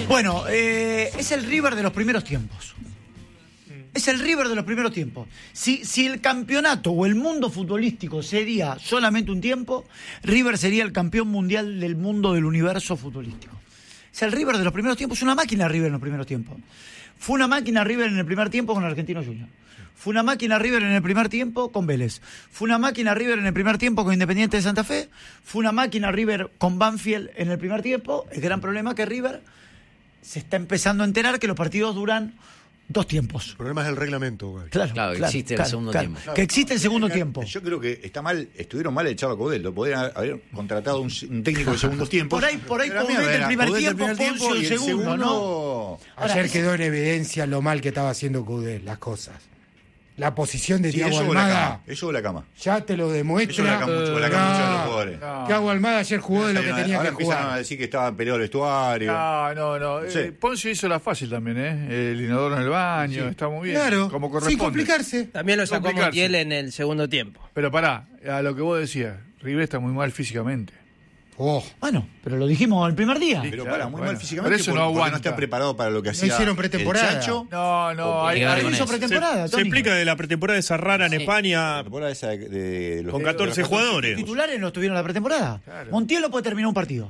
Bueno, es el River de los primeros tiempos. Es el River de los primeros tiempos. Si el campeonato o el mundo futbolístico sería solamente un tiempo, River sería el campeón mundial del mundo del universo futbolístico. Es el River de los primeros tiempos, es una máquina River en los primeros tiempos. Fue una máquina River en el primer tiempo con Argentinos Juniors. Fue una máquina River en el primer tiempo con Vélez. Fue una máquina River en el primer tiempo con Independiente de Santa Fe. Fue una máquina River con Banfield en el primer tiempo. El gran problema es que River se está empezando a enterar que los partidos duran 2 tiempos. El problema es el reglamento, güey. Claro, existe el segundo tiempo. Que existe el segundo tiempo. Yo creo que estuvieron mal el Chavo Caudel. Lo podrían haber contratado un técnico de segundos tiempos. Por ahí Caudel el primer tiempo, Poncio el segundo, ¿no? Ayer quedó en evidencia lo mal que estaba haciendo Caudel, las cosas. La posición de Thiago Almada. Eso de la cama. Ya te lo demuestra. Eso de la cama muchos de los jugadores. Thiago Almada ayer jugó de lo que tenía que jugar. Ahora empiezan a decir que estaba peleado el vestuario. No. Sí. Poncio hizo la fácil también, El inodoro en el baño, Sí. Está muy bien. Claro, como corresponde. sin complicarse. También lo sacó Montiel en el segundo tiempo. Pero pará, a lo que vos decías, River está muy mal físicamente. Bueno, pero lo dijimos el primer día. Pero muy mal físicamente. Pero eso porque no está preparado para lo que hacía. No hicieron pretemporada. El Chacho. No, hay ¿Quién hizo pretemporada, Se Tony? explica de la pretemporada esa rara en España La temporada esa de los con 14 jugadores. Titulares no estuvieron en la pretemporada. Claro. Montiel no puede terminar un partido.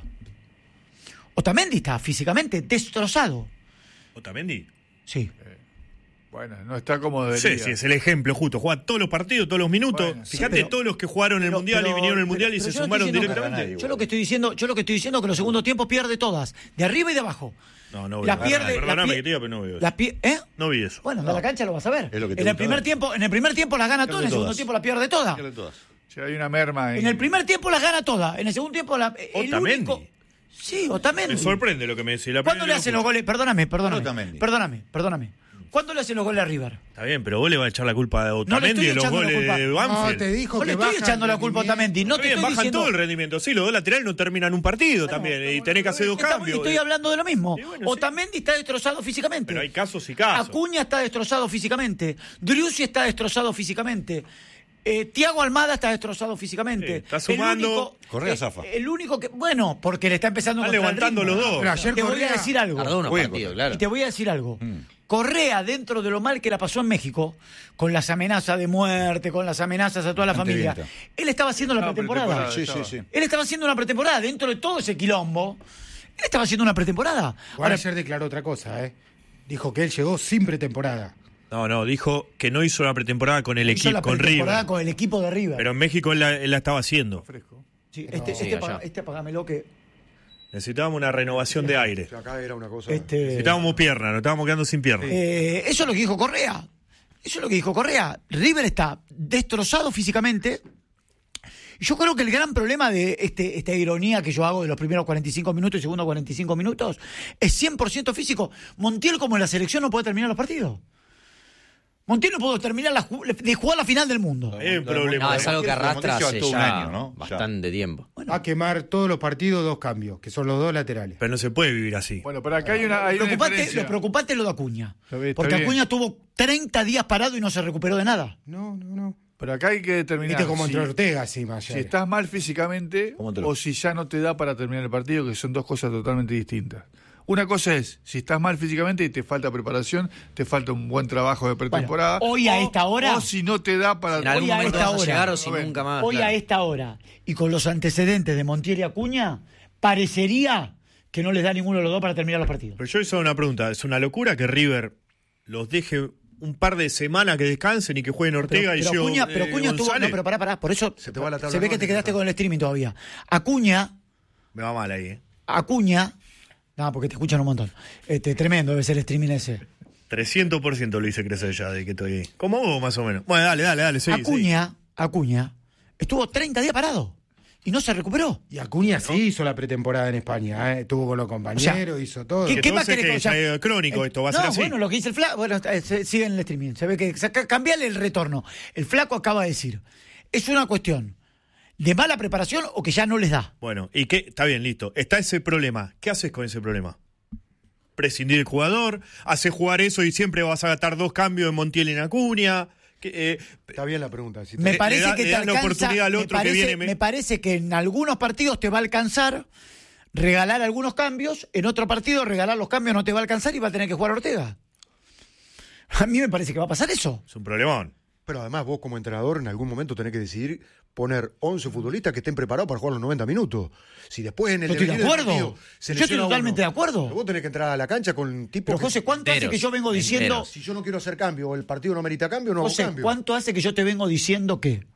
Otamendi está físicamente destrozado. ¿Otamendi? Sí. Bueno, no está como debería. Sí, es el ejemplo justo. Juega todos los partidos, todos los minutos. Bueno, Fíjate, pero- todos los que jugaron el Mundial y vinieron al Mundial y se yo no sumaron estoy diciendo directamente. Yo lo que estoy diciendo es que los segundos tiempos pierde todas, de arriba y de abajo. No veo. La pierde, Perdóname que te diga, pero no veo. ¿Eh? No vi eso. Bueno, anda a la cancha lo vas a ver. Es lo que te En el gusta primer ver. tiempo, en el primer tiempo las gana todas, en el segundo todas. tiempo la pierde todas. Pierde todas. Sí, hay una merma. En el primer tiempo las gana todas, en el segundo tiempo el Otamendi. único. Sí, Otamendi. Me sorprende lo que me decís. ¿Cuándo le hacen los goles? Perdóname. Otamendi. ¿Cuándo le hacen los goles a River? Está bien, pero vos le vas a echar la culpa a No le Otamendi estoy de los echando la goles culpa. de No, Banfield. te dijo No que le estoy baja echando el la culpa a rendimiento. Otamendi, no Está te bien, estoy bajan diciendo. todo el rendimiento. Sí, los dos laterales no terminan un partido también. Y tenés que hacer 2 cambios. Estoy hablando de lo mismo. Y bueno, sí. Otamendi está destrozado físicamente. Pero hay casos y casos. Acuña está destrozado físicamente. Driussi está destrozado físicamente. Thiago Almada está destrozado físicamente. Sí, está sumando. Correa zafa. El único que. Bueno, porque le está empezando a Están encontrar el levantando ritmo. los dos. Pero ayer Te voy Correa a decir algo. Tardó unos Juega, partidos, claro. Y te voy a decir algo. Correa, dentro de lo mal que la pasó en México, con las amenazas de muerte, con las amenazas a toda la familia, Antevienta. él estaba haciendo la pretemporada. Sí. Él estaba haciendo una pretemporada. Dentro de todo ese quilombo, él estaba haciendo una pretemporada. Igual ayer declaró otra cosa, Dijo que él llegó sin pretemporada. No, dijo que no hizo la pretemporada con el hizo equipo, la con pretemporada River. con el equipo de River. Pero en México él la estaba haciendo. Fresco. Sí, allá. este apagámelo que. Necesitábamos una renovación de aire. Acá era una cosa. Necesitábamos pierna, nos estábamos quedando sin pierna. Eso es lo que dijo Correa. River está destrozado físicamente. Y yo creo que el gran problema de esta ironía que yo hago de los primeros 45 minutos y segundos 45 minutos es 100% físico. Montiel, como en la selección, no puede terminar los partidos. Montiel no pudo terminar de jugar la final del mundo. Hay un problema. No, es algo que arrastra Montiel hace lleva todo un ya año, ¿no? bastante tiempo. Va a quemar todos los partidos 2 cambios, que son los 2 laterales. Pero no se puede vivir así. Bueno, pero acá hay una diferencia. Lo preocupante es lo de Acuña. Está bien, está Porque bien. Acuña estuvo 30 días parado y no se recuperó de nada. No. Pero acá hay que determinar Viste como si, entre Ortega, así, más si allá. estás mal físicamente ¿Cómo te lo- o si ya no te da para terminar el partido, que son dos cosas totalmente distintas. Una cosa es, si estás mal físicamente y te falta preparación, te falta un buen trabajo de pretemporada. Bueno, hoy a esta hora- O si no te da para... En algún Hoy a momento esta vas a hora. llegar o si No, nunca más. Hoy claro. a esta hora, y con los antecedentes de Montiel y Acuña, parecería que no les da ninguno de los dos para terminar los partidos. Pero yo hice una pregunta. ¿Es una locura que River los deje un par de semanas que descansen y que jueguen Ortega y pero yo Acuña estuvo. González? No, pero pará, por eso Se te va la tabla se ve que te anual, quedaste ¿no? con el streaming todavía. Acuña. Me va mal ahí, No, porque te escuchan un montón. Tremendo debe ser el streaming ese. 300% lo hice crecer ya de que estoy ahí. Como vos, más o menos. Bueno, dale, sí. Acuña estuvo 30 días parado y no se recuperó. Y Acuña sí hizo la pretemporada en España, Estuvo con los compañeros, hizo todo. ¿Qué más Entonces, querés? que es crónico esto, va a ser así. Bueno, lo que dice el flaco, bueno, sigue en el streaming. Se ve que cambiale el retorno. El flaco acaba de decir, es una cuestión de mala preparación o que ya no les da. Bueno, ¿y qué? Está bien, listo. Está ese problema. ¿Qué haces con ese problema? Prescindir del jugador, haces jugar eso y siempre vas a gastar 2 cambios en Montiel y en Acuña. Está bien la pregunta. Si Me te- parece le que da te la alcanza. oportunidad al otro que viene. Me parece que en algunos partidos te va a alcanzar. regalar algunos cambios, en otro partido regalar los cambios no te va a alcanzar y va a tener que jugar Ortega. A mí me parece que va a pasar eso. Es un problemón. Pero además vos como entrenador en algún momento tenés que decidir poner 11 futbolistas que estén preparados para jugar los 90 minutos. Si después en el Yo estoy de devenir del acuerdo. partido Yo estoy totalmente de acuerdo. pero vos tenés que entrar a la cancha con tipo. Pero José, ¿cuánto hace que yo vengo diciendo... Si yo no quiero hacer cambio o el partido no merita cambio, no José, hago cambio. ¿cuánto hace que yo te vengo diciendo que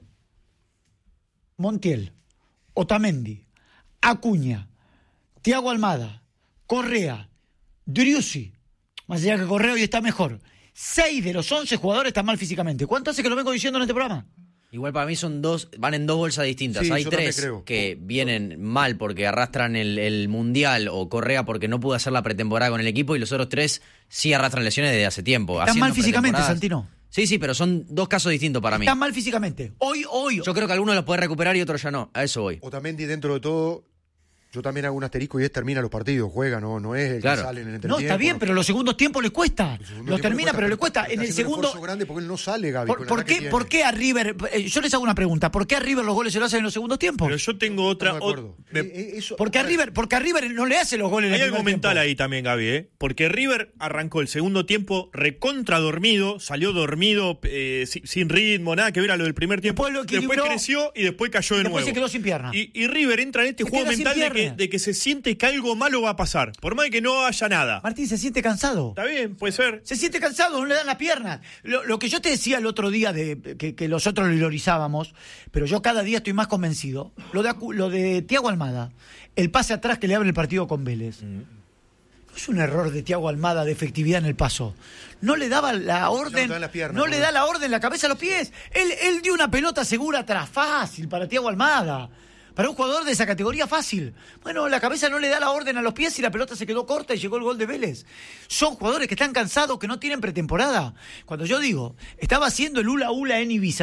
Montiel, Otamendi, Acuña, Thiago Almada, Correa, Driussi, más allá que Correa hoy está mejor, 6 de los 11 jugadores están mal físicamente? ¿Cuánto hace que lo vengo diciendo en este programa? Igual para mí van en 2 bolsas distintas. Sí, Hay yo 3 también creo. que vienen mal porque arrastran el Mundial o Correa porque no pudo hacer la pretemporada con el equipo y los otros 3 sí arrastran lesiones desde hace tiempo. Están mal físicamente, pretemporadas. Santino. Sí, pero son 2 casos distintos para mí. Están mal físicamente. Hoy. Yo creo que algunos los puede recuperar y otros ya no. A eso voy. Otamendi dentro de todo, yo también hago un asterisco y termina los partidos, juega, no es el Claro. que sale en el No, entretiempo. está bien, pero los segundos tiempos le cuesta. Los termina, pero le cuesta. En el segundo... grande porque él no sale, Gaby. con la edad que tiene. ¿Por qué a River? Yo les hago una pregunta. ¿Por qué a River los goles se lo hacen en los segundos tiempos? Pero yo tengo otra. Estamos de acuerdo. Eso- Porque a River no le hace los goles en Hay el algo primer mental tiempo. ahí también, Gaby, ¿eh? Porque River arrancó el segundo tiempo recontra dormido, salió dormido, sin ritmo, nada que ver a lo del primer tiempo. Después lo equilibró. Después creció y después cayó de Después nuevo. se quedó sin pierna. Y River entra en este Se juego queda sin mental pierna. de que se siente que algo malo va a pasar, por más que no haya nada. Martín se siente cansado. Está bien, puede ser. Se siente cansado, no le dan las piernas. Lo que yo te decía el otro día, que nosotros lo ironizamos, pero yo cada día estoy más convencido, lo de Thiago Almada, el pase atrás que le abre el partido con Vélez. No es un error de Thiago Almada de efectividad en el paso. No le daba la orden, no te dan las piernas, no le da la orden, la cabeza a los pies. Él dio una pelota segura atrás, fácil para Thiago Almada. Para un jugador de esa categoría fácil. Bueno, la cabeza no le da la orden a los pies y la pelota se quedó corta y llegó el gol de Vélez. Son jugadores que están cansados, que no tienen pretemporada. Cuando yo digo, estaba haciendo el hula hula en Ibiza,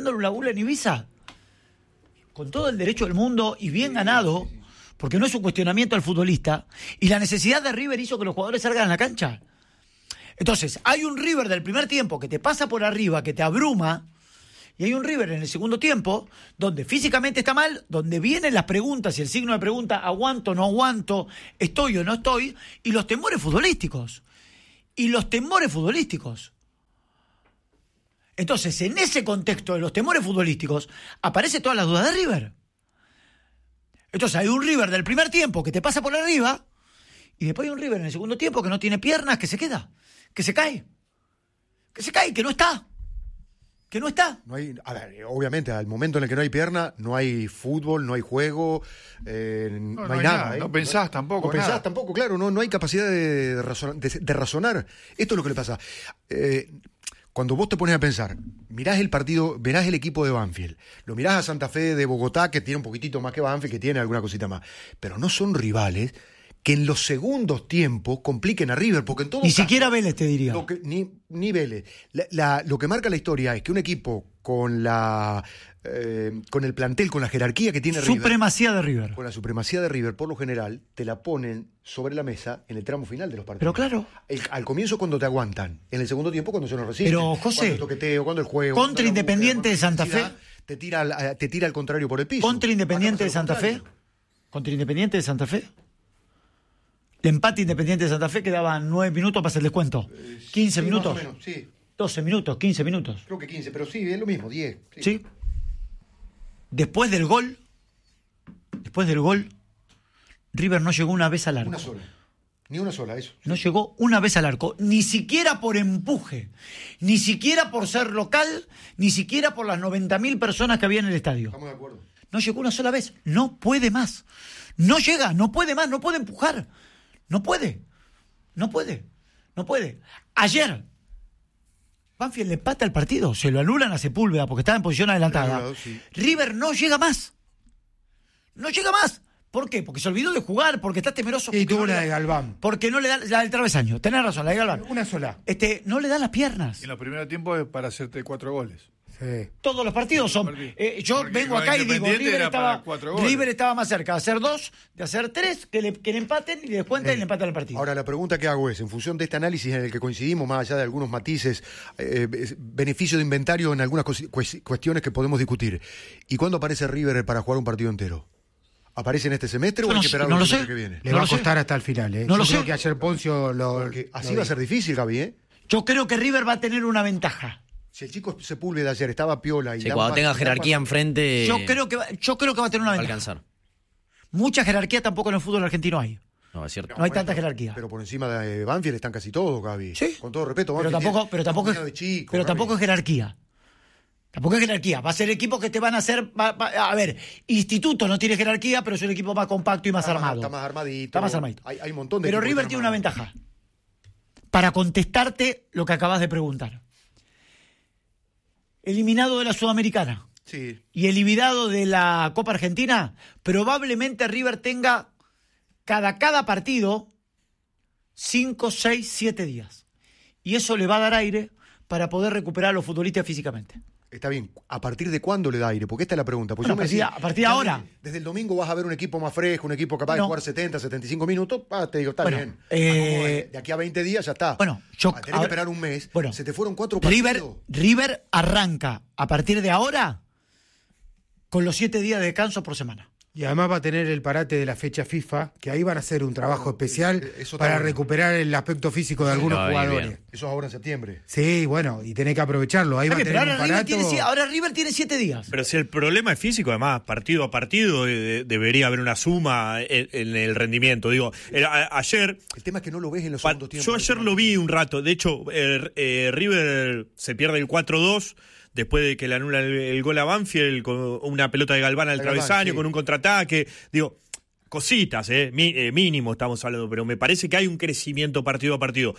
con todo el derecho del mundo y bien ganado, porque no es un cuestionamiento al futbolista, y la necesidad de River hizo que los jugadores salgan a la cancha. Entonces, hay un River del primer tiempo que te pasa por arriba, que te abruma, y hay un River en el segundo tiempo donde físicamente está mal, donde vienen las preguntas y el signo de pregunta, aguanto, no aguanto, estoy o no estoy, y los temores futbolísticos. Entonces, en ese contexto de los temores futbolísticos, aparecen todas las dudas de River. Entonces, hay un River del primer tiempo que te pasa por arriba, y después hay un River en el segundo tiempo que no tiene piernas, que se queda, que se cae, que no está. Que no está. No hay, a ver, obviamente, al momento en el que no hay pierna, no hay fútbol, no hay juego, no hay nada. No pensás tampoco. No pensás nada. tampoco, claro, no hay capacidad de razonar. Esto es lo que le pasa. Cuando vos te pones a pensar, mirás el partido, verás el equipo de Banfield, lo mirás a Santa Fe de Bogotá, que tiene un poquitito más que Banfield, que tiene alguna cosita más, pero no son rivales que en los segundos tiempos compliquen a River, porque en todo Ni caso, siquiera Vélez, te diría. ni Vélez. Lo que marca la historia es que un equipo con el plantel, con la jerarquía que tiene Supremacía de River. Con la supremacía de River, por lo general, te la ponen sobre la mesa en el tramo final de los partidos. Pero claro. Al comienzo cuando te aguantan, en el segundo tiempo cuando se nos resisten. Pero, José, cuando el toqueteo, cuando el juego. contra cuando la Independiente búsqueda, de Santa cuando la Fe. te tira al contrario por el piso. Contra Independiente de Santa Fe. Contra Independiente de Santa Fe. El empate Independiente de Santa Fe quedaban 9 minutos para hacer el descuento. 15 sí, minutos. Más o menos, sí. 12 minutos, 15 minutos. Creo que 15, pero sí, es lo mismo, 10. ¿Sí? Después del gol, River no llegó una vez al arco. Una sola. Ni una sola, eso. No llegó una vez al arco, ni siquiera por empuje, ni siquiera por ser local, ni siquiera por las 90.000 personas que había en el estadio. Estamos de acuerdo. No llegó una sola vez, no puede más. No llega, no puede más, no puede empujar. No puede. Ayer, Banfield le empata el partido, se lo anulan a Sepúlveda porque estaba en posición adelantada. Anulado, sí. River no llega más. ¿Por qué? Porque se olvidó de jugar, porque está temeroso. Y porque tuvo no le una da- de Galván. Porque no le da la del travesaño. Tenés razón, la de Galván. Una sola. No le da las piernas. En los primeros tiempos es para hacerte 4 goles. Sí. Todos los partidos son. Yo Porque vengo con acá y digo, Independiente era para 4 goles. River estaba más cerca de hacer 2, de hacer 3, que le empaten y le descuenten y le empatan el partido. Ahora, la pregunta que hago es, en función de este análisis en el que coincidimos, más allá de algunos matices, beneficio de inventario en algunas cuestiones que podemos discutir, ¿y cuándo aparece River para jugar un partido entero? ¿Aparece en este semestre Yo o hay no que sé, esperar no el lo semestre sé. que viene? Le No va a lo sé. costar hasta el final, ¿eh? No lo Yo creo sé. que ayer Poncio lo... Porque así lo va a ser difícil, Gaby, ¿eh? Yo creo que River va a tener una ventaja. Si el chico Sepúlveda ayer estaba piola y Sí, da cuando un tenga paso- jerarquía enfrente, Yo creo que va a tener una va a ventaja. alcanzar. Mucha jerarquía tampoco en el fútbol argentino hay. No, es cierto. No hay tanta jerarquía. Pero por encima de Banfield están casi todos, Gaby. Sí. Con todo respeto, Pero Banfield tampoco, tiene un puñado de chicos, pero Gaby. tampoco es jerarquía. Tampoco es jerarquía. Va a ser equipos que te van a hacer. A ver, Instituto no tiene jerarquía, pero es un equipo más compacto y más armado. Está más armadito. Está más armadito. Hay un montón de Pero equipos River que tiene están una armados. ventaja. Para contestarte lo que acabas de preguntar. Eliminado de la Sudamericana Sí. y eliminado de la Copa Argentina, probablemente River tenga cada partido 5, 6, 7 días. Y eso le va a dar aire para poder recuperar a los futbolistas físicamente. Está bien. ¿A partir de cuándo le da aire? Porque esta es la pregunta. Pues Bueno, yo me a partir de ahora. Desde el domingo vas a ver un equipo más fresco, un equipo capaz de No. jugar 70, 75 minutos. Te digo, está Bueno, bien. De aquí a 20 días ya está. Bueno, Tenés que esperar un mes. Bueno, se te fueron 4 partidos. River arranca a partir de ahora con los 7 días de descanso por semana. Y además va a tener el parate de la fecha FIFA, que ahí van a hacer un trabajo especial eso está para bueno. recuperar el aspecto físico de algunos va a venir jugadores. bien. Eso es ahora en septiembre. Sí, bueno, y tenés que aprovecharlo. Ahí va a Pero tener un ahora River, parato. ahora River tiene 7 días. Pero si el problema es físico, además, partido a partido debería haber una suma en el rendimiento. Digo, ayer, El tema es que no lo ves en los segundos tiempos. yo ayer lo vi un rato. De hecho, River se pierde el 4-2 después de que le anula el gol a Banfield con una pelota de Galván al Galván, travesaño, sí. con un contraataque. Digo, cositas, mínimo estamos hablando, pero me parece que hay un crecimiento partido a partido.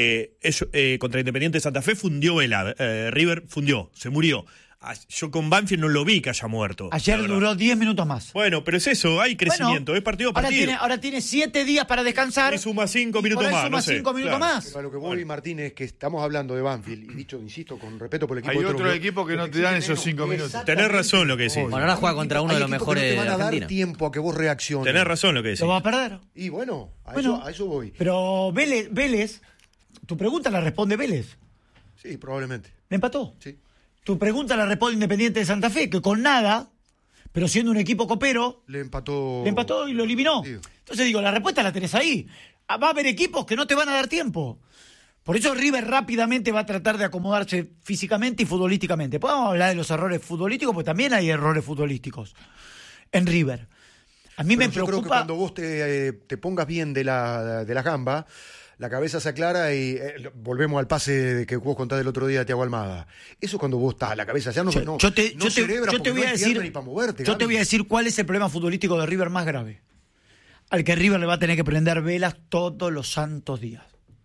Contra Independiente de Santa Fe fundió vela, River fundió, se murió. Yo con Banfield no lo vi que haya muerto. Ayer la verdad. duró 10 minutos más. Bueno, pero es eso, hay crecimiento, Bueno, es partido a partido. Ahora tiene 7 días para descansar. Y suma 5 y minutos por ahí más, suma no sé, 5 minutos claro. más. Pero a lo que voy, Martín, es que estamos hablando de Banfield, y dicho, insisto, con respeto por el equipo Hay de otros Trujillo, equipos que no lo te dan exige esos menos. 5 minutos. Exactamente. Tenés razón lo que decís. Bueno, ahora juega contra uno de los Hay equipos mejores que no te de van a dar Argentina. tiempo a que vos reacciones. Tenés razón lo que decís. Lo va a perder. Y bueno, Bueno. a eso voy. Pero Vélez, tu pregunta la responde Vélez. Sí, probablemente. Le empató. Sí. Tu pregunta la responde Independiente de Santa Fe, que con nada, pero siendo un equipo copero, Le empató y lo eliminó. Sí. Entonces digo, la respuesta la tenés ahí. Va a haber equipos que no te van a dar tiempo. Por eso River rápidamente va a tratar de acomodarse físicamente y futbolísticamente. Podemos hablar de los errores futbolísticos, porque también hay errores futbolísticos en River. A mí Pero me yo creo que preocupa. cuando vos te pongas bien de la gamba, la cabeza se aclara y volvemos al pase que vos contás del otro día de Thiago Almada. Eso cuando vos estás, la cabeza ya no cerebras yo porque te voy no a hay decir, pierna ni para moverte, yo te Gaby. voy a decir cuál es el problema futbolístico de River más grave. Al que River le va a tener que prender velas todos los santos días.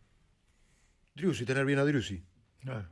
Driussi, tener bien a Driussi. Claro.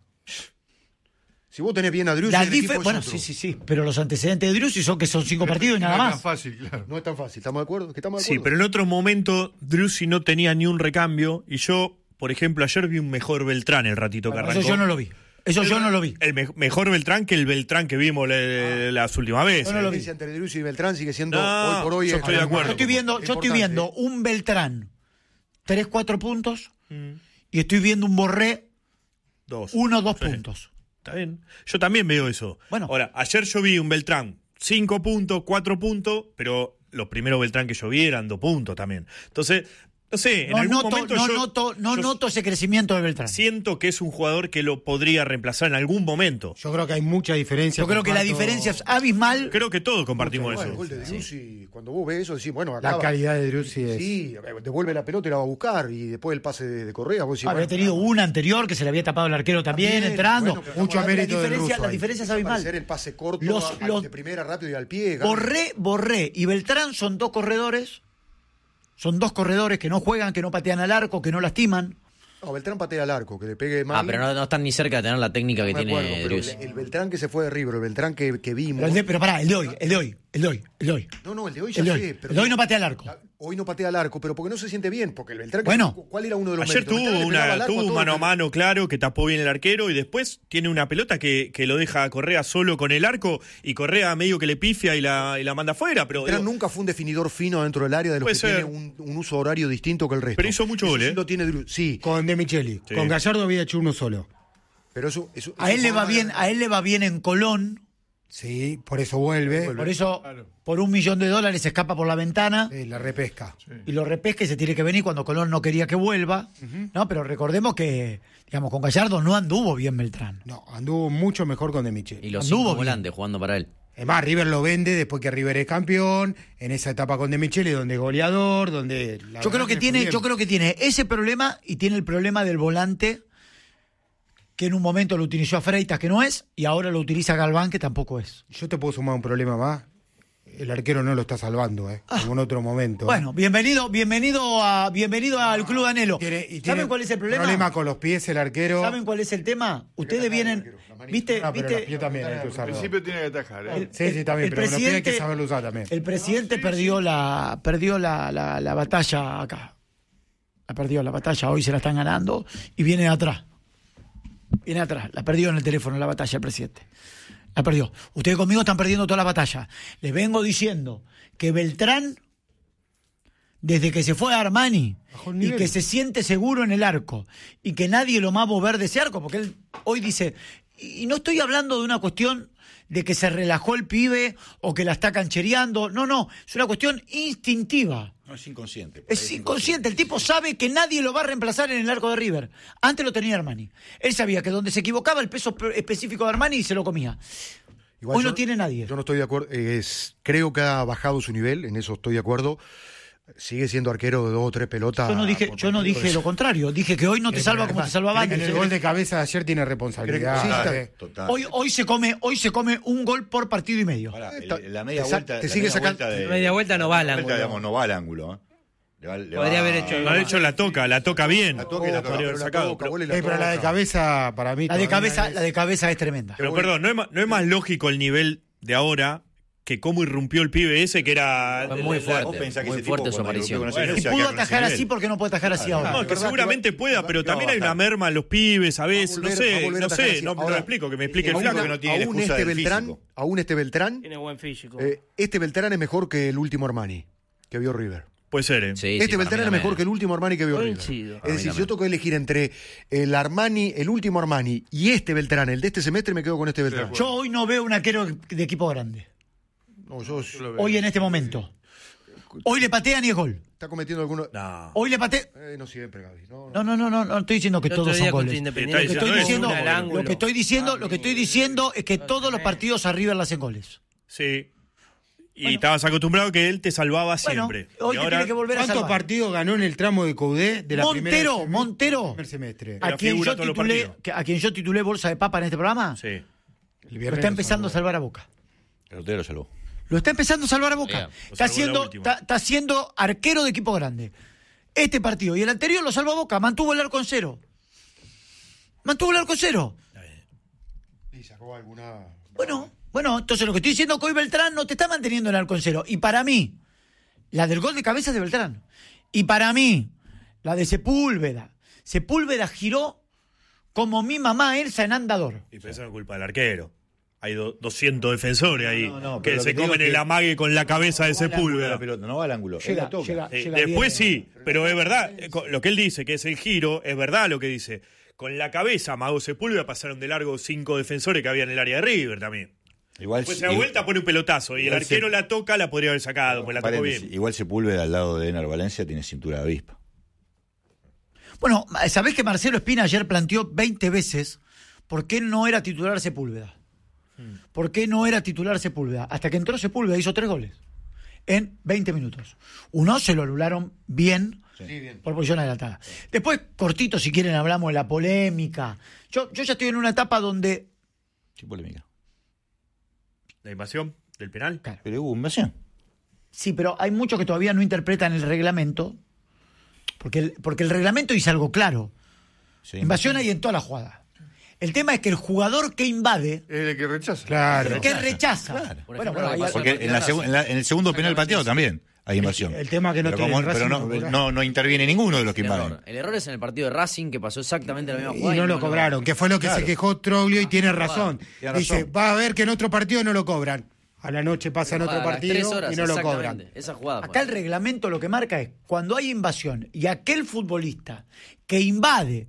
Si vos tenés bien a Driussi, La el equipo es bueno, otro. sí, pero los antecedentes de Driussi son que son 5 partidos y nada No es tan más. fácil, claro. No es tan fácil, ¿estamos de acuerdo? ¿Que estamos de Sí, acuerdo? pero en otro momento Driussi no tenía ni un recambio y yo, por ejemplo, ayer vi un mejor Beltrán el ratito que Bueno, arrancó. eso yo no lo vi. Eso yo no lo vi. El mejor Beltrán que el Beltrán que vimos las últimas veces. Yo no lo La vi. diferencia entre Driussi y Beltrán sigue siendo No, hoy por hoy. yo es estoy de acuerdo. Yo estoy viendo importante. un Beltrán 3-4 puntos y estoy viendo un Borré 1-2 Sí. puntos. Está bien. Yo también veo eso. Bueno. Ahora, ayer yo vi un Beltrán 5 puntos, 4 puntos, pero los primeros Beltrán que yo vi eran 2 puntos también. Entonces, no sé, en No algún noto, momento yo noto ese crecimiento de Beltrán. siento que es un jugador que lo podría reemplazar en algún momento. Yo creo que hay mucha diferencia. Yo creo que la comparto diferencia es abismal. Creo que todos compartimos Bueno, el eso. gol de Driussi, cuando vos ves eso, decís, bueno, La acaba. calidad de Driussi es... Sí, devuelve la pelota y la va a buscar. Y después el pase de Correa, vos decís, Había bueno, tenido una anterior que se le había tapado el arquero también, entrando. bueno, pero mucho la mérito del diferencia, ruso la ahí. diferencia es aparecer abismal. el pase corto Los- de primera rápido y al pie. Gaby. Borré y Beltrán son dos corredores. Son dos corredores que no juegan, que no patean al arco, que no lastiman. No, Beltrán patea al arco, que le pegue mal. Pero no están ni cerca de tener la técnica que No me tiene acuerdo, pero Driussi. el Beltrán que se fue de River, el Beltrán que vimos. Pero pará, el de hoy. No, el de hoy ya El de hoy. sé. Pero El de hoy no patea al arco. Hoy no patea al arco, pero porque no se siente bien. Porque el Beltrán, Bueno. ¿cuál era uno de los Ayer méritos? Beltrán le pegaba al arco tuvo a todo, mano a pero- mano, claro, que tapó bien el arquero y después tiene una pelota que lo deja a Correa solo con el arco y Correa medio que le pifia y la manda afuera. Pero, Beltrán digo, nunca fue un definidor fino dentro del área de los Puede que ser. tiene un uso horario distinto que el resto. Pero hizo mucho Eso gol, sí ¿eh? lo tiene sí, Con De Micheli. Sí. Con Gallardo había hecho uno solo. pero eso A él le va forma bien, de- a él le va bien en Colón, Sí, por eso vuelve. Por eso, Claro. por $1 millón se escapa por la ventana La repesca. y lo repesca y se tiene que venir cuando Colón no quería que vuelva. No, pero recordemos que, digamos, con Gallardo no anduvo bien Beltrán. No, anduvo mucho mejor con De Micheli. Y los Anduvo 5 bien. volantes jugando para él. Es más, River lo vende después que River es campeón, en esa etapa con De Micheli, donde es goleador, donde... Yo creo que tiene ese problema y tiene el problema del volante que en un momento lo utilizó a Freitas, que no es, y ahora lo utiliza Galván, que tampoco es. Yo te puedo sumar un problema más. El arquero no lo está salvando, como en otro momento. Bueno, bienvenido al Club Anhelo. ¿Saben cuál es el problema? Problema con los pies el arquero. ¿Saben cuál es el tema? Ustedes vienen, ¿viste? No, pero los pies ¿Viste? también hay que Al usarlo. principio tiene que atajar. Sí, también, pero los pies hay que saberlo usar también. El presidente perdió la batalla acá. Perdió la batalla, hoy se la están ganando y viene de atrás. Viene atrás, la perdió en el teléfono la batalla el presidente. La perdió. Ustedes conmigo están perdiendo toda la batalla. Les vengo diciendo que Beltrán, desde que se fue a Armani y que se siente seguro en el arco y que nadie lo va a mover de ese arco, porque él hoy dice, y no estoy hablando de una cuestión de que se relajó el pibe o que la está canchereando, no, es una cuestión instintiva. No, es inconsciente. Es inconsciente, el tipo sabe que nadie lo va a reemplazar en el arco de River. Antes lo tenía Armani. Él sabía que donde se equivocaba el peso específico de Armani y se lo comía. Igual Hoy yo- no tiene nadie. Yo no estoy de acuerdo. Creo que ha bajado su nivel, en eso estoy de acuerdo. Sigue siendo arquero de 2 o 3 pelotas. Yo no dije lo contrario. Dije que hoy no te salva como te salvaba En antes. el gol de cabeza de ayer tiene responsabilidad. Sí, está- Total. Hoy se come un gol por partido y medio. Pará, Está- la media te sa- vuelta. te la sigue media sacando- vuelta de- Media vuelta no va al la vuelta, ángulo. digamos, no va al ángulo. Le Podría haber hecho No, de hecho la toca bien. La toca y la toca. Podría haber sacado. Pero Pero la de cabeza, para mí. La de todavía cabeza es tremenda. perdón, ¿no es más lógico el nivel de ahora que cómo irrumpió el pibe ese que era... Fue muy fuerte. Vos pensás que Muy ese tipo fuerte su cuando aparición. irrumpió con ese Y nivel se va a pudo quedar con ese atajar nivel. así porque no puede atajar así ahora. No, que seguramente pueda, pero también hay una merma en los pibes a veces, no va a sé, volver a no atajar sé, así. no lo Ahora, explico, que me explique el aún flaco. que no tiene la aún excusa este del Beltrán, físico. aún este Beltrán, Tiene buen físico. este Beltrán es mejor que el último Armani que vio River. Puede ser, ¿eh? Sí, Este sí, Beltrán para es mí mejor también. que el último Armani que vio River. Coincido. Es Para mí decir, si también. yo tengo que elegir entre el Armani, el último Armani y este Beltrán, el de este semestre, me quedo con este Beltrán. acuerdo. Yo hoy no veo un arquero de equipo grande. No, yo- Hoy en este momento. Hoy le patean y es gol. está cometiendo algunos. No. Hoy le patean. No siempre, Gaby. No. No estoy diciendo que El otro todos día son contra goles. Independiente Está Lo que estoy diciendo, Una al ángulo. lo que estoy diciendo es que todos los partidos a River le hacen goles. Sí. Y estabas acostumbrado que él te salvaba Bueno, siempre. hoy Y te ahora, tiene que volver a ¿Cuántos salvar. partidos ganó en el tramo de Coudé de la Montero. primer semestre? Era figura todos los partidos. A quien yo titulé bolsa de papa en este programa, Sí. El lo viernes está empezando a salvar a Boca. El Otero lo salvó. Lo está empezando a salvar a Boca. Bien, lo Está salvó en la última. está siendo arquero de equipo grande. Este partido y el anterior lo salvó a Boca. Mantuvo el arco en cero. Y sacó alguna. Bueno, entonces lo que estoy diciendo es que hoy Beltrán no te está manteniendo el arco en cero. Y para mí, la del gol de cabeza es de Beltrán. Y para mí, la de Sepúlveda. Sepúlveda giró como mi mamá Elsa en andador. Y pero eso no es culpa del arquero. Hay 200 defensores ahí No, pero que lo se que te digo comen es el que amague con la cabeza de La Sepúlveda. pelota, no va al ángulo. Él la toca. Después sí, pero es verdad, lo que él dice, que es el giro, es verdad lo que dice. Con la cabeza, amagó Sepúlveda, pasaron de largo 5 defensores que había en el área de River también. Igual, Después se da vuelta, pone un pelotazo y el igual arquero se- la toca, la podría haber sacado, pues la tocó paréntesis, bien. igual Sepúlveda al lado de Ener Valencia tiene cintura de avispa. Bueno, ¿sabés que Marcelo Espina ayer planteó 20 veces por qué no era titular Sepúlveda? ¿Por qué no era titular Sepúlveda? Hasta que entró Sepúlveda, hizo 3 goles en 20 minutos. Uno se lo anularon bien, por posición adelantada. Después, cortito, si quieren, hablamos de la polémica. Yo ya estoy en una etapa donde... Sin polémica. La invasión del penal. Pero hubo invasión. Sí, pero hay muchos que todavía no interpretan el reglamento, porque el reglamento dice algo claro. Sí. Invasión hay en toda la jugada. El tema es que el jugador que invade, Es el que rechaza. Claro. que rechaza. Claro. Por Bueno, ejemplo, hay- lo que pasó Porque en el segundo penal pateado también hay invasión. el tema que no pero tiene pero Racing, no interviene ninguno de los que el invaden. error. El error es en el partido de Racing, que pasó exactamente la misma Y jugada. no lo cobraron, que fue lo que se quejó Troglio y tiene razón. Tiene Dice, razón. va a ver que en otro partido no lo cobran. A la noche pasa en A otro las partido 3 horas, y no lo exactamente. cobran. Esa jugada. fue. Acá el reglamento lo que marca es cuando hay invasión y aquel futbolista que invade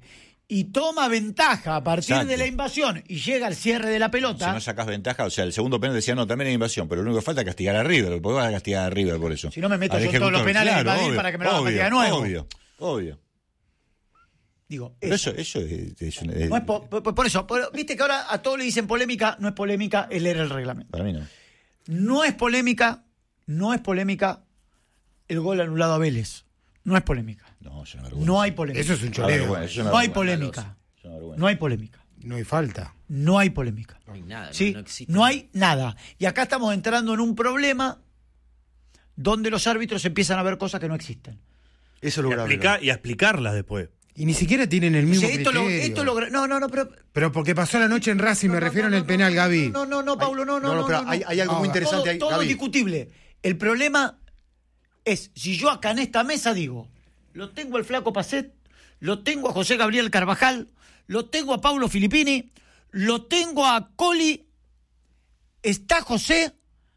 y toma ventaja a partir Exacto. de la invasión y llega al cierre de la Si pelota, no sacás ventaja, o sea, el segundo penal decía, no, también hay invasión, pero lo único que falta es castigar a River. ¿Por qué vas a castigar a River por eso? si no me meto Al yo en todos los ejecutor, penales claro, de Madrid obvio, para que me lo hagan obvio, de nuevo. Obvio. Digo, Pero eso. eso es No es por eso, viste que ahora a todos le dicen polémica, no es polémica el leer el reglamento. para mí no. No es polémica el gol anulado a Vélez. No es polémica. No, es una vergüenza. No hay polémica. Eso es un Una choreo. vergüenza, es una No hay vergüenza. polémica. Es una vergüenza. No hay polémica. No hay falta. No hay polémica. No hay nada, ¿Sí? no existe. No hay nada. Y acá estamos entrando en un problema donde los árbitros empiezan a ver cosas que no existen. Eso es lo grave. Y a explicarlas después. Y ni siquiera tienen el O mismo sea, criterio. no, pero Pero porque pasó la noche en Racing, me refiero en el penal, Gaby. No, Paulo, no. pero hay algo muy interesante ahí, Todo Gaby. es discutible. El problema es, si yo acá en esta mesa digo, lo tengo al Flaco Pacet, lo tengo a José Gabriel Carvajal, lo tengo a Paulo Filippini, lo tengo a Coli, está José,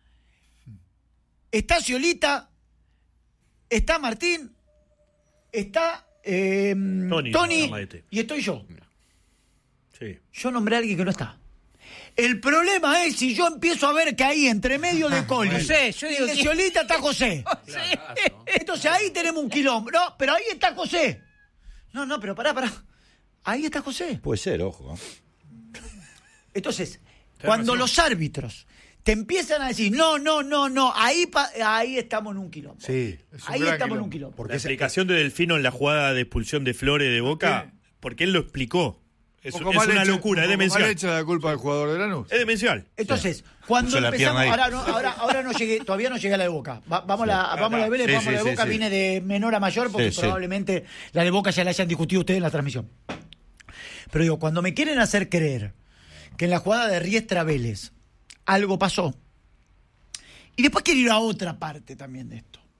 está Ciolita, está Martín, está Tony Amaete. y estoy yo. Sí. Yo nombré a alguien que no está. El problema es si yo empiezo a ver que ahí entre medio de Coli No sé, yo digo y de que- Ciolita está José. Entonces ahí tenemos un quilombo. No, pero ahí está José. No, pero pará. Ahí está José. Puede ser, ojo. Entonces, cuando los árbitros te empiezan a decir, no, ahí estamos en un quilombo. Sí. Es un Ahí gran estamos en quilombo. un quilombo. Porque La explicación de Delfino en la jugada de expulsión de Flores de Boca, porque él lo explicó. Es Poco es mal una hecha- locura, es poco mal demencial. hecha la culpa del jugador de Lanús. Es demencial. Entonces, cuando Puso la empezamos, pierna ahí. ahora no llegué, todavía no llegué a la de Boca. Vamos a la de Vélez, Sí, vamos a la de sí, Boca, sí. vine de menor a mayor porque Sí, sí. probablemente la de Boca ya la hayan discutido ustedes en la transmisión. Pero digo, cuando me quieren hacer creer que en la jugada de Riestra Vélez algo pasó, y después quiero ir a otra parte también de esto.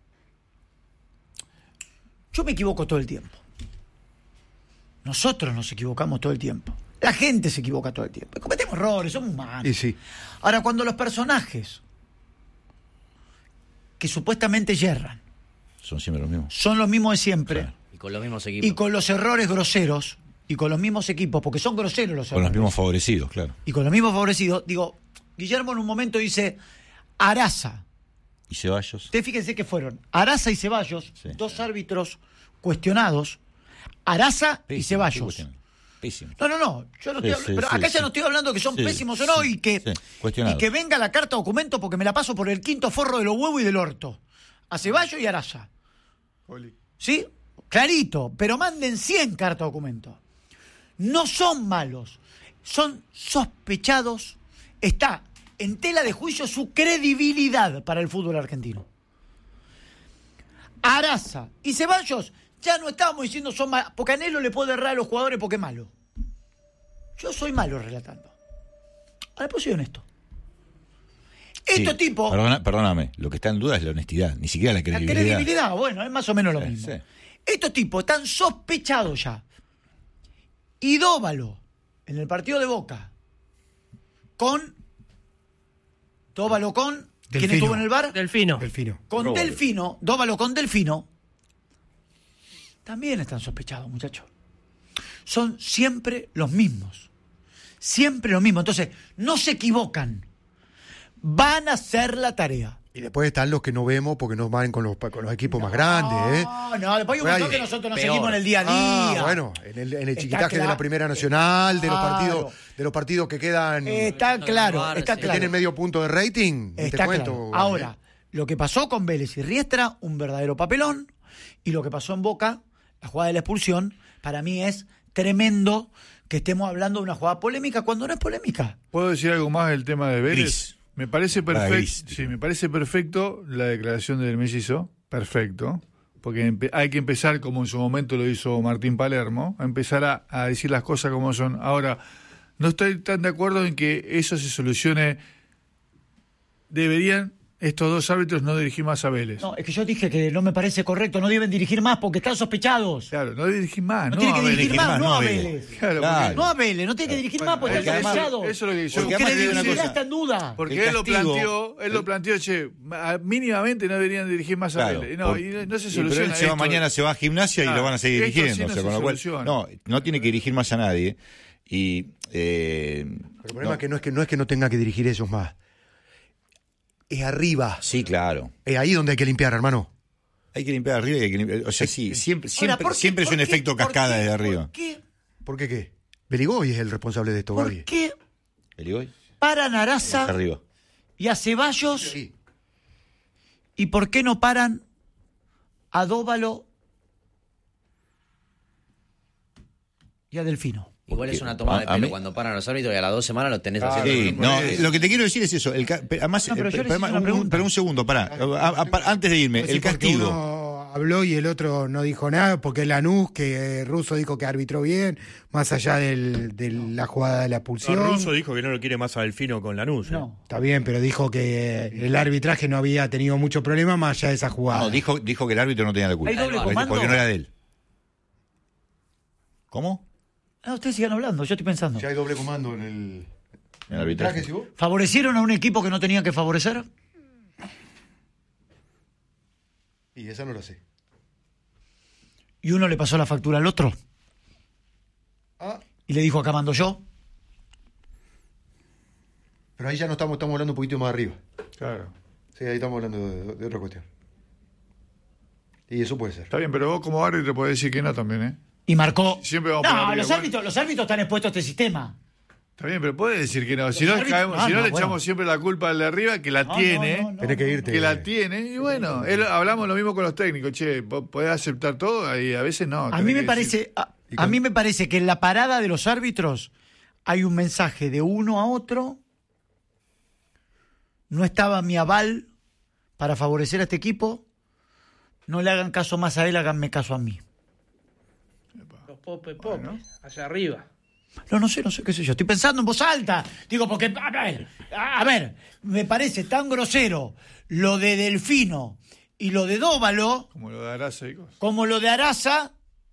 Yo me equivoco todo el tiempo. Nosotros nos equivocamos todo el tiempo. La gente se equivoca todo el tiempo. Cometemos errores, somos humanos. Y sí. Ahora, cuando los personajes que supuestamente yerran Son siempre los mismos. son los mismos de siempre, Claro. Y con los mismos equipos. y con los errores groseros, y con los mismos equipos, porque son groseros los Con los errores, mismos favorecidos, claro. y con los mismos favorecidos, digo, Guillermo en un momento dice, Araza. ¿Y Ceballos? Ustedes fíjense que fueron Araza y Ceballos, Sí. dos árbitros cuestionados, Araza y Pésimo, Ceballos. Pésimo. No, yo no Sí, estoy sí, pero sí, acá ya sí. no estoy hablando que son Sí, pésimos o no, sí, y que cuestionado. venga la carta documento porque me la paso por el quinto forro de los huevos y del orto. A Ceballos y Araza. ¿Sí? Clarito, pero manden 100 cartas documento. No son malos, son sospechados. Está en tela de juicio su credibilidad para el fútbol argentino. Araza y Ceballos, ya no estábamos diciendo son malos, porque a Anhelo le puede errar a los jugadores porque es malo. Yo soy malo relatando. Ahora pues soy honesto. Estos Sí, tipos, Perdóname, lo que está en duda es la honestidad, ni siquiera la la credibilidad. credibilidad, bueno, es más o menos lo Sí, mismo. sí. Estos tipos están sospechados ya. Y Dóvalo, en el partido de Boca, Dóvalo con... ¿Quién Delfino. estuvo en el bar? Delfino. Delfino. Con Delfino, Dóvalo con Delfino, también están sospechados, muchachos. Son siempre los mismos. Siempre los mismos. Entonces, no se equivocan. Van a hacer la tarea. Y después están los que no vemos porque no van con los equipos más grandes, ¿eh? No, después hay un montón Oye, que nosotros nos peor. seguimos en el día a día. Bueno, en el Está chiquitaje de claro. la Primera Nacional, de los Claro. partidos que quedan, Está claro, Bar, está sí. que claro. tienen medio punto de rating. Ni Está te cuento. claro. Juan, Ahora, lo que pasó con Vélez y Riestra, un verdadero papelón, y lo que pasó en Boca, la jugada de la expulsión, para mí es tremendo que estemos hablando de una jugada polémica cuando no es polémica. ¿Puedo decir algo más del tema de Vélez? Gris. Me parece Para gris. perfecto. Sí, me parece perfecto la declaración del mellizo. Perfecto. Porque hay que empezar, como en su momento lo hizo Martín Palermo, a empezar a decir las cosas como son. Ahora, no estoy tan de acuerdo en que eso se solucione. Deberían estos dos árbitros no dirigir más a Vélez. No, es que yo dije que no me parece correcto, no deben dirigir más porque están sospechados. Claro, no dirigir más, No no, tiene a que Vélez. dirigir más, no a Vélez. Vélez. Claro, Claro. No a Vélez, no tiene que dirigir más porque están además- sospechados. eso es lo que yo. Su Porque además te digo una credibilidad cosa. está en duda. Porque El él castigo- lo planteó, che, mínimamente no deberían dirigir más a Claro, Vélez. No, y no se pero soluciona él se va esto. mañana, se va a gimnasia y Claro, lo van a seguir esto dirigiendo. sí no o sea, se con lo cual, soluciona. no tiene que dirigir más a nadie. Y Pero el problema es que no tenga que dirigir ellos más. Es arriba. sí, claro. Es ahí donde hay que limpiar, hermano. Hay que limpiar arriba y hay que limpiar. O sea, sí, siempre, Ahora, ¿por qué- siempre es por un qué- efecto por cascada qué- desde arriba. ¿Por qué? ¿Por qué qué? Beligoy es el responsable de esto, Gaby. ¿Por qué ¿Eligoy? paran a Araza Arriba. y a Ceballos? Sí. ¿Y por qué no paran a Dóvalo y a Delfino? Igual es Porque una tomada de a pelo mí- cuando paran los árbitros y a las 2 semanas lo tenés Ah, haciendo. Sí, lo mismo. no, lo que te quiero decir es eso. Además, No, pero yo les hice una un, pregunta. pero un segundo, pará. Antes de irme, Sí, el porque castigo. uno habló y el otro no dijo nada, porque Lanús, que Russo dijo que arbitró bien, más allá de la jugada de la expulsión. Russo dijo que no lo quiere más a Delfino con Lanús. No. Está bien, pero dijo que el arbitraje no había tenido mucho problema más allá de esa jugada. No, dijo que el árbitro no tenía la culpa. ¿Hay doble comando? Porque no era de él. ¿Cómo? Ah, ustedes sigan hablando, yo estoy pensando. Ya hay doble comando en el En el arbitraje. traje, ¿sí vos? ¿Favorecieron a un equipo que no tenía que favorecer? Y esa no la sé. ¿Y uno le pasó la factura al otro? Ah, ¿Y le dijo acá mando yo? pero ahí ya no estamos hablando un poquito más arriba. Claro. Sí, ahí estamos hablando de otra cuestión. Y eso puede ser. Está bien, pero vos como árbitro podés decir que no también, ¿eh? Y marcó. Siempre vamos por No, arriba, los árbitros están expuestos a este sistema. Está bien, pero podés decir que no. Si no, árbitros- caemos, Ah, si no, no, le bueno. echamos siempre la culpa al de arriba, que la tiene. no, no. Tenés que irte. Que la tiene, y bueno, hablamos lo mismo con los técnicos, che, podés aceptar todo, y a veces no. A tenés mí me que parece, decir- a mí me parece que en la parada de los árbitros hay un mensaje de uno a otro. No estaba mi aval para favorecer a este equipo. No le hagan caso más a él, háganme caso a mí. Los popes, allá arriba. No sé, qué sé yo. Estoy pensando en voz alta. Digo, porque, a ver, me parece tan grosero lo de Delfino y lo de Dóvalo Como lo de Arasa y cosas. como lo de Araza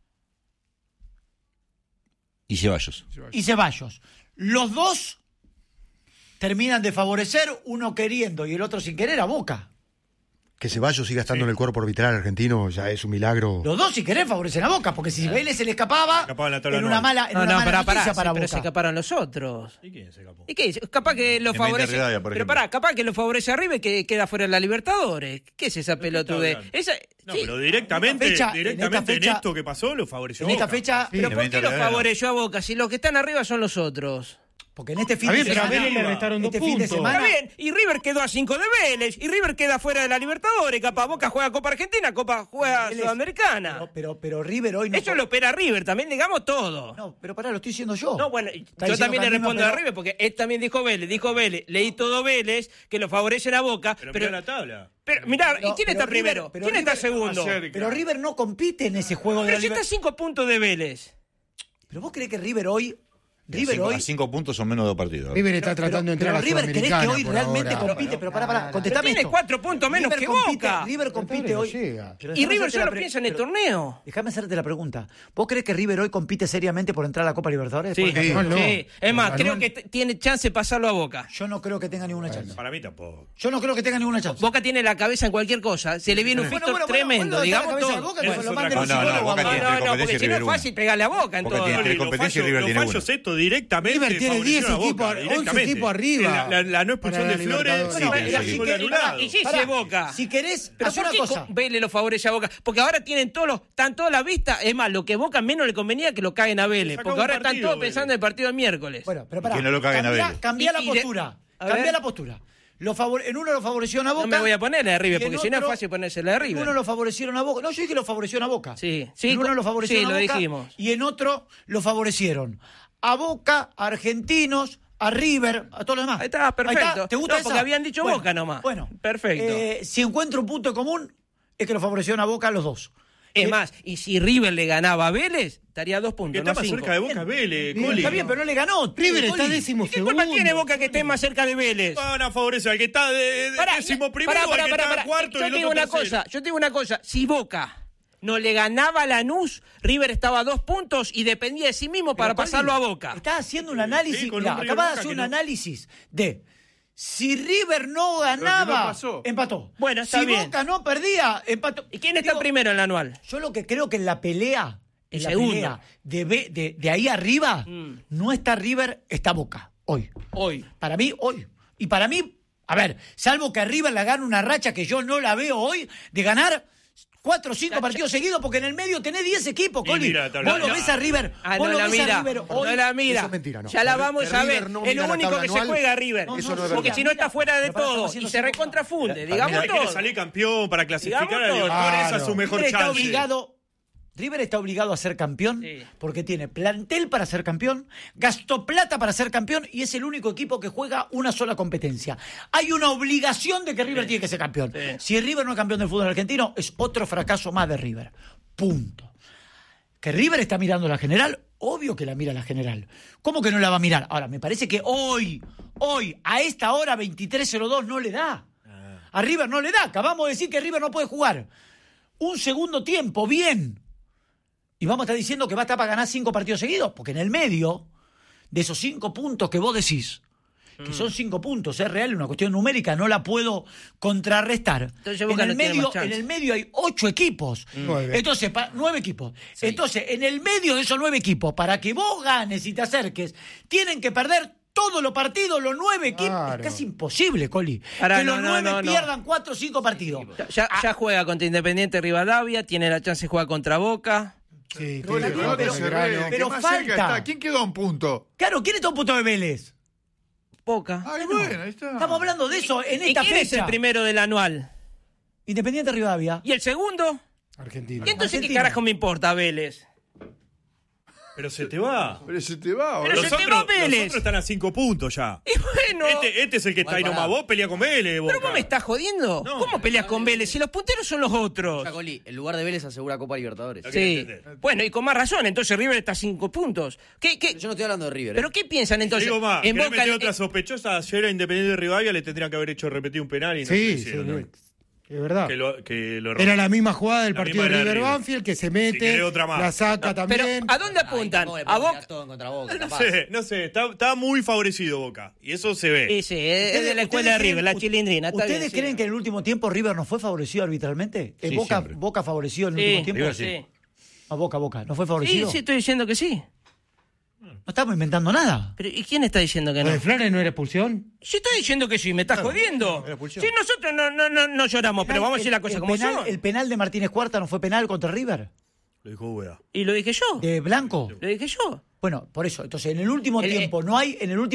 Y Ceballos. y Ceballos. Los dos terminan de favorecer, uno queriendo y el otro sin querer, a Boca. Que Ceballos siga estando en el cuerpo arbitral argentino ya es un milagro. Los dos sin querer favorecen a Boca, porque si Vélez se le escapaba, Escapaba en la tabla en una anual. mala, en una mala noticia para pero se Boca. escaparon los otros. ¿Y quién se escapó? ¿Y qué? Capaz que lo En favorece. Rivadavia, por Pero ejemplo. pará, capaz que lo favorece arriba y que queda fuera de la Libertadores. ¿Qué es esa pelotudez? hablando? Esa, No, sí. pero directamente, En esta fecha- directamente en esta fecha- esto que pasó lo favoreció En esta Boca. fecha, Pero ¿por qué lo Rivadavia. favoreció a Boca? Si los que están arriba son los otros. porque en este fin Está bien, de pero a semana, Vélez le restaron 2 este fin de puntos. semana, Está bien, y River quedó a 5 de Vélez, y River queda fuera de la Libertadores, capaz Boca juega Copa Argentina, Copa juega Vélez- Sudamericana. pero River hoy no. Eso lo opera River, también digamos todo. No, pero pará, lo estoy diciendo yo. No, bueno, Está yo diciendo también le que a mí me respondo a operó. River, porque él también dijo Vélez, leí todo Vélez, que lo favorecen a Boca, Pero, pero, mirá la tabla. pero mirá, Pero- ¿y quién pero está River- primero? pero ¿Quién está River- segundo? Ayer- Pero River no compite en ese juego de Pero la si está a Libertadores. 5 puntos de Vélez. Pero vos creés que River hoy. River A hoy. 5 puntos son menos de 2 partidos. River está tratando de entrar pero a River, ¿crees Sudamericana que hoy por realmente ahora. compite? Pero pará, Pero contestame tiene esto. 4 puntos menos River que compite, Boca. River compite no hoy. llega. Pero Y déjame River hacerte solo la piensa en el pero- torneo. Déjame hacerte la pregunta. ¿Vos crees que River hoy compite seriamente por entrar a la Copa Libertadores? Sí, Por ejemplo, no. sí. Es más, Manuel. creo que tiene chance de pasarlo a Boca. Yo no creo que tenga ninguna chance. Para mí tampoco. Yo no creo que tenga ninguna chance. Boca tiene la cabeza en cualquier cosa. Se le viene un Bueno, fixture bueno, tremendo, bueno, digamos la cabeza de todo. Boca, Eso que es lo otra manden cosa. los No, no, psicólogos, Boca vamos. tiene No, no, competencia porque y si no es River uno. fácil pegarle a Boca en Boca todo. tiene No, tres y los competencias y fallos- River tiene los uno. fallos esto directamente River tiene favorecieron 10 a Boca, equipos, 11 directamente. equipos arriba. La no expulsión Para de la Flores, Libertadores. sí, Bueno, el si gol querés- anulado. Y sí, Pará, sí, Boca. Si querés, Pero haz ¿por una qué cosa. Vélez lo favorece a Boca? Porque ahora tienen están toda la vista. Es más, lo que Boca menos le convenía que lo caguen a Vélez. Sacó Porque un ahora están partido, todos Vélez. pensando en el partido del miércoles. Bueno, pero pará. Que no lo caguen a Vélez. Cambia la Y de- postura. a Cambia ver. la postura. En uno lo favorecieron a Boca. No me voy a poner la de River, y en porque si no es otro- fácil ponerse la de En River. uno lo favorecieron a Boca. No, yo dije lo favorecieron a Boca. Sí, En uno lo favorecieron sí, a lo Boca. dijimos. Y en otro lo favorecieron a Boca, a Argentinos, a River, a todos los demás. Ahí está, perfecto. ¿Te gusta No, porque esa? habían dicho Bueno, Boca nomás. Bueno, Perfecto. Si encuentro un punto común, es que lo favorecieron a Boca a los dos. Es más, y si River le ganaba a Vélez, estaría a 2 Que puntos, está no más 5. cerca de Boca Vélez, Coli. Está bien, pero no le ganó. River está Coli. décimo ¿Qué culpa segundo. tiene Boca que esté más cerca de Vélez? Van a favorecer al que está de Pará, décimo primero, pará, al que está cuarto Yo y el te digo otro una tercero. cosa, si Boca no le ganaba a Lanús, River estaba a 2 puntos y dependía de sí mismo para Pero, pasarlo a Coli, Boca. Estás haciendo un análisis. Sí, con Mirá, un River acabas de Boca hacer que un no- análisis de si River no que no ganaba, pasó. empató. Bueno, está si bien. Boca no perdía, empató. ¿Y quién está Digo, primero en la anual? Yo lo que creo que en la pelea, El segundo. pelea de ahí arriba, no está River, está Boca. Hoy. Hoy. Para mí, hoy. Y para mí, a ver, salvo que River le gane una racha que yo no la veo hoy, de ganar 4 o 5 partidos seguidos, porque en el medio tenés 10 equipos, Y Coli. mira, Vos lo ves a River. Ah, vos no lo la ves a mira. River hoy. No la mira. Eso es mentira, no. Ya la vamos Que a River ver. no Es mira lo la único tabla que se anual. juega River. No, Eso no, no es porque Porque verdad. si no está fuera de Me parece que todo estamos y haciendo se cosas. recontrafunde. Mira, Digamos quiere todo. salir campeón para clasificar Digamos a todo. Libertadores, esa es Claro. su mejor River está chance. obligado. River está obligado a ser campeón Sí. porque tiene plantel para ser campeón, gastó plata para ser campeón y es el único equipo que juega una sola competencia. Hay una obligación de que River tiene que ser campeón. Sí. Si River no es campeón del fútbol argentino, es otro fracaso más de River. Punto. Que River está mirando la general, obvio que la mira la general. ¿Cómo que no la va a mirar? Ahora, me parece que hoy, a esta hora 23:02 no le da. A River no le da. Acabamos de decir que River no puede jugar un segundo tiempo, bien. Y vamos a estar diciendo que va a estar para ganar 5 partidos seguidos, porque en el medio de esos 5 puntos que vos decís, que son 5 puntos, es real, una cuestión numérica, no la puedo contrarrestar. Entonces Boca no tiene más chance. En el medio hay 8 equipos. 9. Entonces, 9 equipos. Entonces, en el medio de esos 9 equipos, para que vos ganes y te acerques, tienen que perder todos los partidos, los 9 equipos. Claro. Es casi imposible, Coli. Ahora, que los no, 9 no. pierdan 4 o 5 partidos. Ya juega contra Independiente Rivadavia, tiene la chance de jugar contra Boca. Sí, No, tiene pero, que pero- jugar contra Belgrano. pero más cerca falta. está. ¿Quién quedó a un punto? Claro, ¿quién está a un punto de Vélez? Boca. Ay, bueno, ahí está. Estamos hablando de eso en ¿Y esta quién es fecha. el primero del anual? Independiente Rivadavia. ¿Y el segundo? Argentina. ¿Y entonces qué Argentina. carajo me importa Vélez? Pero se te va. Pero se te va, Pero boludo. se te va Vélez. Los otros están a 5 puntos ya. Y bueno. Este es el que está ahí Igual, nomás. pará. Vos pelea con Vélez, Boca. ¿Pero vos me estás jodiendo? No. ¿Cómo peleas con Vélez? Si los punteros son los otros. Ya, Coli, el lugar de Vélez asegura Copa Libertadores. Sí. entender. Bueno, y con más razón, entonces River está a 5 puntos. ¿Qué? Yo no estoy hablando de River. ¿Pero qué piensan entonces? Digo más, en ¿querés Boca meter otra sospechosa? Ayer a Independiente de Rivadavia le tendrían que haber hecho repetir un penal y no Sí, lo sí, hicieron, ¿no? es verdad. Que lo Era la misma jugada del La partido de misma de River River. Banfield que se Si mete, querés otra más. la saca Pero también. ¿a dónde Ay, apuntan? tampoco le ¿A podemos Boca? tirar todo en contra Boca, No capaz. sé, está muy favorecido Boca. Y eso se ve. Sí, es de la escuela de River, la chilindrina. Está ¿Ustedes bien, sí. creen que en el último tiempo River no fue favorecido arbitralmente? Sí, Boca, siempre. Boca favoreció en el Sí, último tiempo. River sí. A Boca. ¿No fue Sí, favorecido? sí, estoy diciendo que sí. No estamos inventando nada. Pero ¿y quién está diciendo que ¿Lo no? de Flores no era expulsión? Si estoy diciendo que sí, me estás jodiendo. era expulsión. Si nosotros no lloramos, pero vamos a decir las cosas como penal, son. ¿El penal de Martínez Cuarta no fue penal contra River? Lo dijo Úbeda. Y lo dije yo. ¿De Blanco? Lo dije yo. Bueno, por eso. Entonces, en el último El- tiempo, no hay. En el último